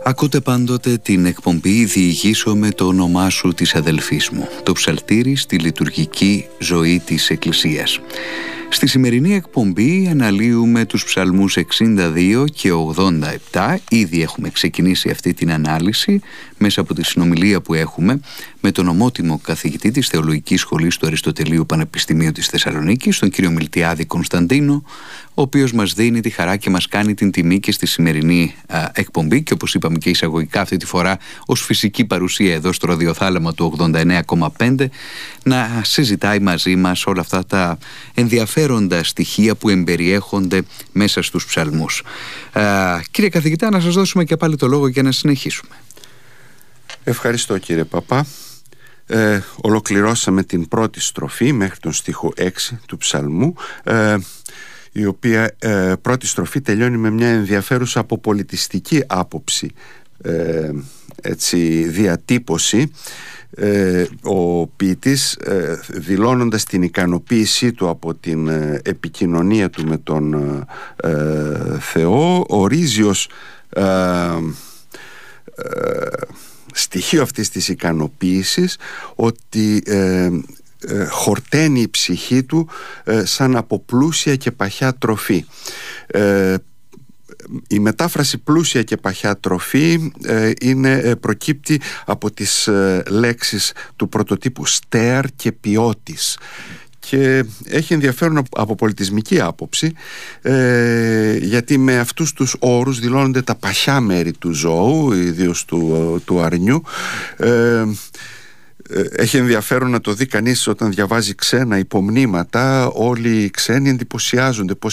Ακούτε πάντοτε την εκπομπή «Διηγήσω με το όνομά σου της αδελφής μου», το ψαλτήρι στη λειτουργική ζωή της Εκκλησίας. Στη σημερινή εκπομπή αναλύουμε τους ψαλμούς 62 και 87. Ήδη έχουμε ξεκινήσει αυτή την ανάλυση μέσα από τη συνομιλία που έχουμε με τον ομότιμο καθηγητή της Θεολογικής Σχολής του Αριστοτελείου Πανεπιστημίου της Θεσσαλονίκης, τον κύριο Μιλτιάδη Κωνσταντίνο, ο οποίος μας δίνει τη χαρά και μας κάνει την τιμή και στη σημερινή εκπομπή, και όπως είπαμε και εισαγωγικά αυτή τη φορά ως φυσική παρουσία εδώ στο ραδιοθάλαμα του 89,5, να συζητάει μαζί μας όλα αυτά τα ενδιαφέροντα στοιχεία που εμπεριέχονται μέσα στους ψαλμούς. Κύριε καθηγητά, να σας δώσουμε και πάλι το λόγο για να συνεχίσουμε. Ευχαριστώ, κύριε Παπά. Ολοκληρώσαμε την πρώτη στροφή μέχρι τον στίχο 6 του ψαλμού, η οποία πρώτη στροφή τελειώνει με μια ενδιαφέρουσα από πολιτιστική άποψη διατύπωση. Ο ποιητής, δηλώνοντας την ικανοποίησή του από την επικοινωνία του με τον Θεό, ορίζει ως στοιχείο αυτής της ικανοποίησης ότι χορταίνει η ψυχή του σαν από πλούσια και παχιά τροφή. Η μετάφραση πλούσια και παχιά τροφή προκύπτει από τις λέξεις του πρωτοτύπου στέαρ και ποιότης, και έχει ενδιαφέρον από πολιτισμική άποψη, γιατί με αυτούς τους όρους δηλώνονται τα παχιά μέρη του ζώου, ιδίως του αρνιού. Έχει ενδιαφέρον να το δει κανείς όταν διαβάζει ξένα υπομνήματα. Όλοι οι ξένοι εντυπωσιάζονται πως